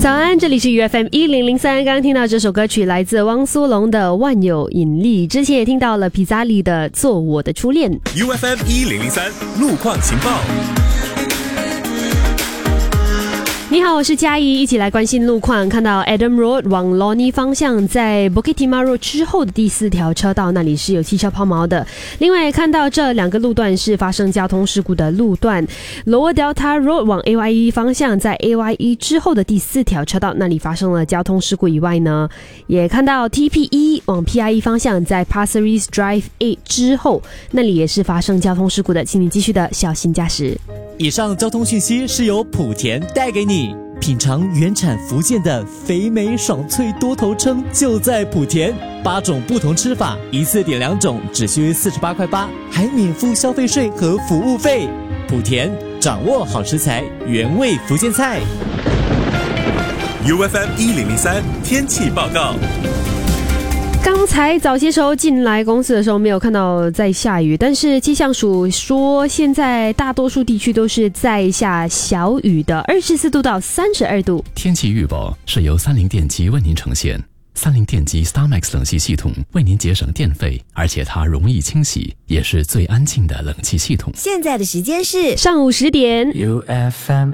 早安，这里是 UFM 1003。刚刚听到这首歌曲来自汪苏泷的《万有引力》，之前也听到了皮扎里的《做我的初恋》。 UFM 1003路况情报。 你好，我是嘉怡，一起来关心路况。看到 Adam Road 往 Lornie 方向，在 Bukit Timah Road 之后的第4条车道那里是有汽车抛锚的。另外看到这2个路段是发生交通事故的路段， Lower Delta Road 往 AYE 方向，在 AYE 之后的第4条车道那里发生了交通事故以外呢，也看到 TPE 往 PIE 方向，在 Pasir Ris Drive 8之后那里也是发生交通事故的，请你继续的小心驾驶。 以上交通讯息是由莆田带给你，品尝原产福建的肥美爽脆多头称就在莆田，8种不同吃法，一次点2种只需48块8，还免付消费税和服务费。莆田掌握好食材，原味福建菜。 UFM 1003天气报告。 刚才早些时候进来公司的时候没有看到在下雨，但是气象署说现在大多数地区都是在下小雨的，24度到32度。 天气预报是由30电机为您呈现。30电机 StarMax 冷气系统为您节省电费，而且它容易清洗，也是最安静的冷气系统。 现在的时间是上午10点。 UFM